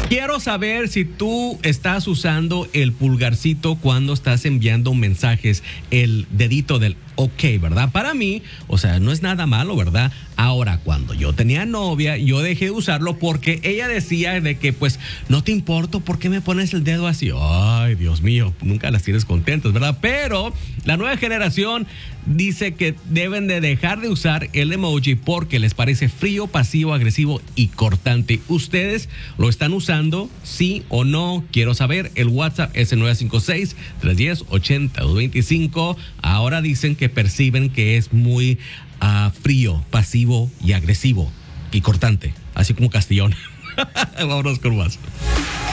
Quiero saber si tú estás usando el pulgarcito cuando estás enviando mensajes, el dedito del OK, ¿verdad? Para mí, o sea, no es nada malo, ¿verdad? Ahora, cuando yo tenía novia, yo dejé de usarlo porque ella decía de que, pues, no te importo, ¿por qué me pones el dedo así? Ay, Dios mío, nunca las tienes contentas, ¿verdad? Pero la nueva generación dice que deben de dejar de usar el emoji porque les parece frío, pasivo, agresivo y cortante. ¿Ustedes lo están usando? ¿Sí o no? Quiero saber. El WhatsApp es el 956-310-8225. Ahora dicen que perciben que es muy frío, pasivo y agresivo y cortante, así como Castellón. Vámonos con más.